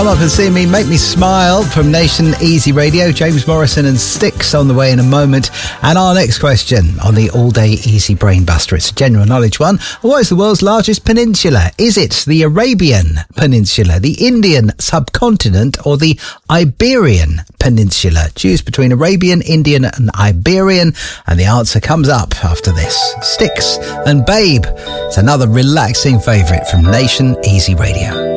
Come up and see me, make me smile from Nation Easy Radio. James Morrison and Styx on the way in a moment. And our next question on the all-day Easy Brain Buster. It's a general knowledge one. What is the world's largest peninsula? Is it the Arabian Peninsula, the Indian subcontinent, or the Iberian Peninsula? Choose between Arabian, Indian and Iberian. And the answer comes up after this. Styx and Babe. It's another relaxing favourite from Nation Easy Radio.